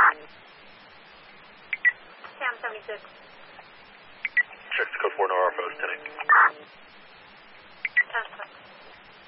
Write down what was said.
Sam 76. Check the code 4 no RFOs, 10 10